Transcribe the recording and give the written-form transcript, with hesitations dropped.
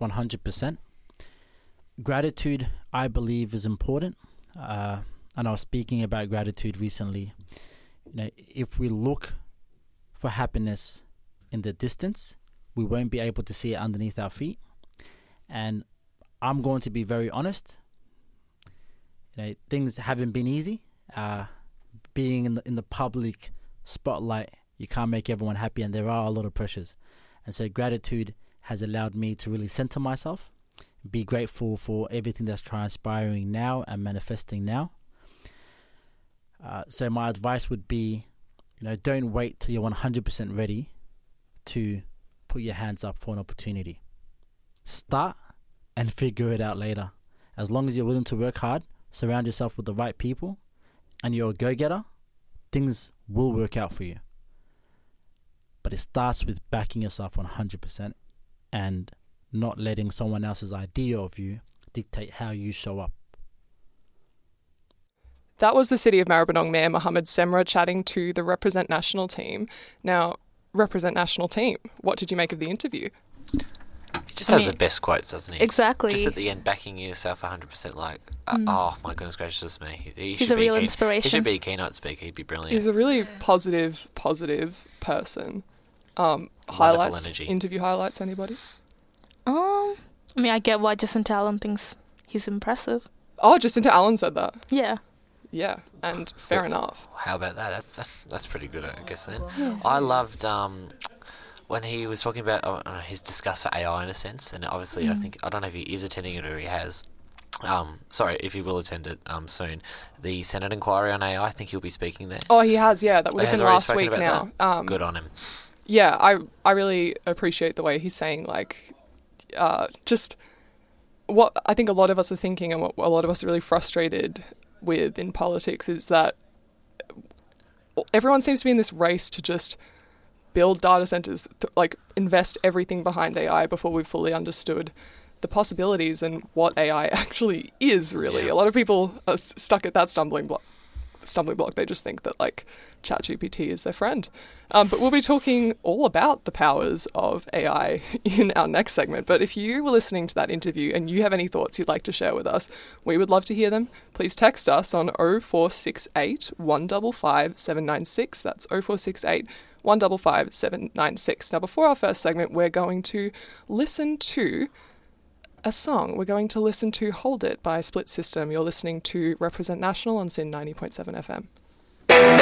100%. Gratitude, I believe, is important. And I was speaking about gratitude recently. If we look for happiness in the distance, we won't be able to see it underneath our feet. And I'm going to be very honest. Things haven't been easy. Being in the public spotlight, you can't make everyone happy, and there are a lot of pressures. And so gratitude has allowed me to really center myself, be grateful for everything that's transpiring now and manifesting now. So my advice would be, don't wait till you're 100% ready to put your hands up for an opportunity. Start and figure it out later. As long as you're willing to work hard, surround yourself with the right people, and you're a go-getter, things will work out for you. But it starts with backing yourself 100% and not letting someone else's idea of you dictate how you show up. That was the City of Maribyrnong Mayor Mohammed Semrah chatting to the Represent National team. Now, Represent National team, what did you make of the interview? He just has the best quotes, doesn't he? Exactly. Just at the end, backing yourself 100%, like, oh my goodness gracious me. He's a real inspiration. He should be a keynote speaker. He'd be brilliant. He's a really positive person. Highlights, energy. Interview highlights, anybody? I get why Jacinta Allen thinks he's impressive. Oh, Jacinta Allen said that. Yeah. Yeah, and fair enough. How about that? That's pretty good, I guess, then. Yeah. I loved when he was talking about his disgust for AI in a sense, and obviously I don't know if he is attending it or he has. If he will attend it soon. The Senate inquiry on AI, I think he'll be speaking there. Oh, he has, yeah. That would have been last week now. Good on him. Yeah, I really appreciate the way he's saying, just what I think a lot of us are thinking and what a lot of us are really frustrated with in politics is that everyone seems to be in this race to just build data centers, invest everything behind AI before we've fully understood the possibilities and what AI actually is, really. Yeah. A lot of people are stuck at that stumbling block. They just think that ChatGPT is their friend. But we'll be talking all about the powers of AI in our next segment. But if you were listening to that interview and you have any thoughts you'd like to share with us, we would love to hear them. Please text us on 0468 155 796. That's 0468 155 796. Now, before our first segment, we're going to listen to a song. We're going to listen to Hold It by Split System. You're listening to Represent National on SYN 90.7 FM.